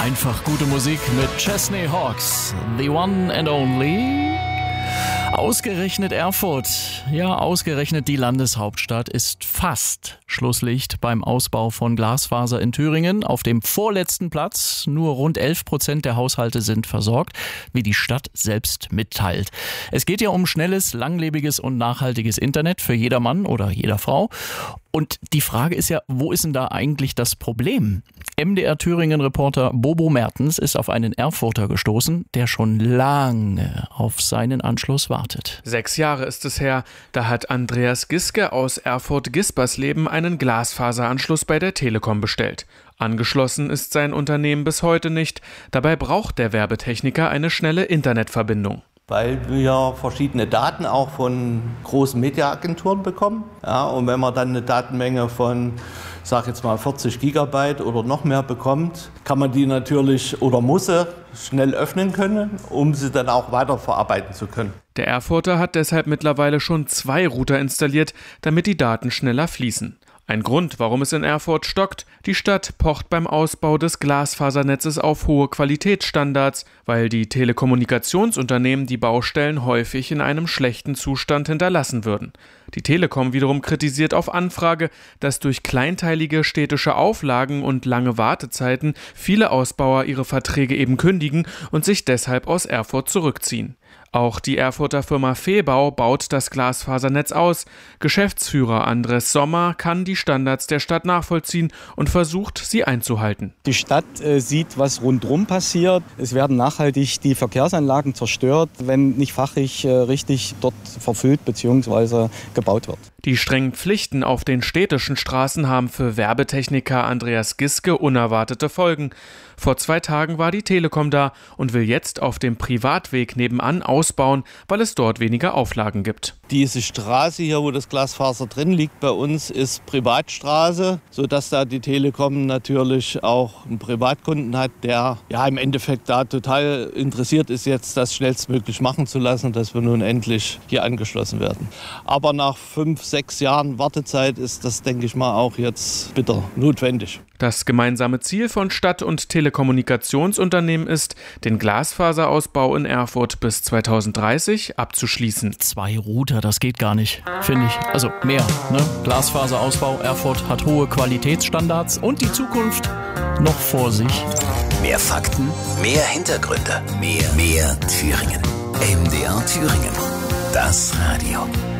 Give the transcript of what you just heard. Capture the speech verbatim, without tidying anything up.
Einfach gute Musik mit Chesney Hawkes, The One and Only. Ausgerechnet Erfurt, ja ausgerechnet die Landeshauptstadt, ist fast Schlusslicht beim Ausbau von Glasfaser in Thüringen. Auf dem vorletzten Platz, nur rund elf Prozent der Haushalte sind versorgt, wie die Stadt selbst mitteilt. Es geht ja um schnelles, langlebiges und nachhaltiges Internet für jedermann oder jeder Frau. Und die Frage ist ja, wo ist denn da eigentlich das Problem? M D R Thüringen-Reporter Bobo Mertens ist auf einen Erfurter gestoßen, der schon lange auf seinen Anschluss wartet. Sechs Jahre ist es her, da hat Andreas Giske aus Erfurt-Gispersleben einen Glasfaseranschluss bei der Telekom bestellt. Angeschlossen ist sein Unternehmen bis heute nicht. Dabei braucht der Werbetechniker eine schnelle Internetverbindung. Weil wir verschiedene Daten auch von großen Mediaagenturen bekommen. Ja, und wenn man dann eine Datenmenge von, sag jetzt mal vierzig Gigabyte oder noch mehr bekommt, kann man die natürlich oder muss sie schnell öffnen können, um sie dann auch weiter verarbeiten zu können. Der Erfurter hat deshalb mittlerweile schon zwei Router installiert, damit die Daten schneller fließen. Ein Grund, warum es in Erfurt stockt: Die Stadt pocht beim Ausbau des Glasfasernetzes auf hohe Qualitätsstandards, weil die Telekommunikationsunternehmen die Baustellen häufig in einem schlechten Zustand hinterlassen würden. Die Telekom wiederum kritisiert auf Anfrage, dass durch kleinteilige städtische Auflagen und lange Wartezeiten viele Ausbauer ihre Verträge eben kündigen und sich deshalb aus Erfurt zurückziehen. Auch die Erfurter Firma Fehbau baut das Glasfasernetz aus. Geschäftsführer Andres Sommer kann die Standards der Stadt nachvollziehen und versucht, sie einzuhalten. Die Stadt äh, sieht, was rundherum passiert. Es werden nachhaltig die Verkehrsanlagen zerstört, wenn nicht fachlich äh, richtig dort verfüllt bzw. gebaut wird. Die strengen Pflichten auf den städtischen Straßen haben für Werbetechniker Andreas Giske unerwartete Folgen. Vor zwei Tagen war die Telekom da und will jetzt auf dem Privatweg nebenan ausbauen, weil es dort weniger Auflagen gibt. Diese Straße hier, wo das Glasfaser drin liegt bei uns, ist Privatstraße, sodass da die Telekom natürlich auch einen Privatkunden hat, der ja im Endeffekt da total interessiert ist, jetzt das schnellstmöglich machen zu lassen, dass wir nun endlich hier angeschlossen werden. Aber nach fünf, sechs Jahren Wartezeit ist das, denke ich mal, auch jetzt bitter notwendig. Das gemeinsame Ziel von Stadt- und Telekommunikationsunternehmen ist, den Glasfaserausbau in Erfurt bis zweitausenddreißig abzuschließen. Zwei Router, das geht gar nicht, finde ich. Also mehr, ne? Glasfaserausbau, Erfurt hat hohe Qualitätsstandards und die Zukunft noch vor sich. Mehr Fakten, mehr Hintergründe, mehr, mehr Thüringen. M D R Thüringen, das Radio.